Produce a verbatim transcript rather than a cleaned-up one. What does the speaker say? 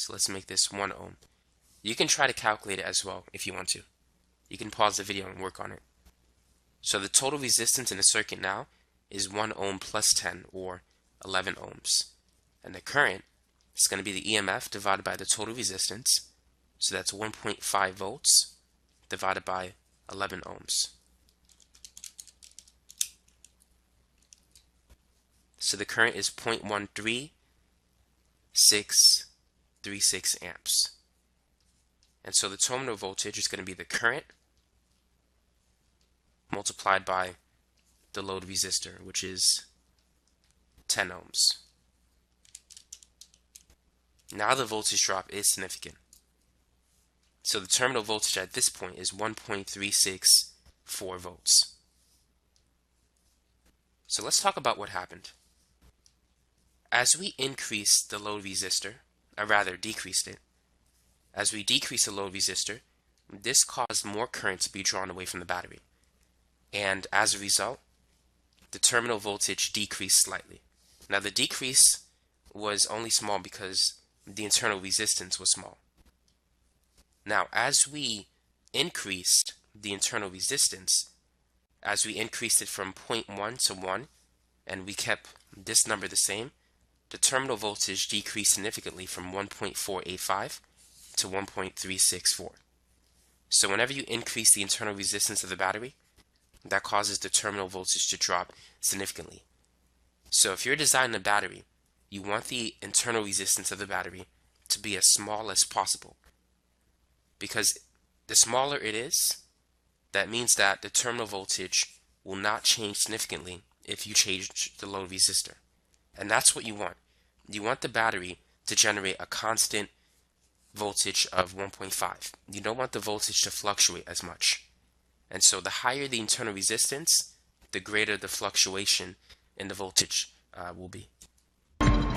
So let's make this one ohm. You can try to calculate it as well if you want to. You can pause the video and work on it. So the total resistance in the circuit now is one ohm plus ten, or eleven ohms. And the current is going to be the E M F divided by the total resistance. So that's one point five volts divided by eleven ohms. So the current is zero point one three six three six amps. And so the terminal voltage is going to be the current multiplied by the load resistor, which is ten ohms. Now the voltage drop is significant. So the terminal voltage at this point is one point three six four volts. So let's talk about what happened. As we increased the load resistor, or rather decreased it, as we decreased the load resistor, this caused more current to be drawn away from the battery. And as a result, the terminal voltage decreased slightly. Now the decrease was only small because the internal resistance was small. Now as we increased the internal resistance, as we increased it from zero point one to one, and we kept this number the same, the terminal voltage decreased significantly from one point four eight five to one point three six four. So whenever you increase the internal resistance of the battery, that causes the terminal voltage to drop significantly. So if you're designing a battery, you want the internal resistance of the battery to be as small as possible. Because the smaller it is, that means that the terminal voltage will not change significantly if you change the load resistor. And that's what you want. You want the battery to generate a constant voltage of one point five. You don't want the voltage to fluctuate as much. And so the higher the internal resistance, the greater the fluctuation in the voltage uh, will be.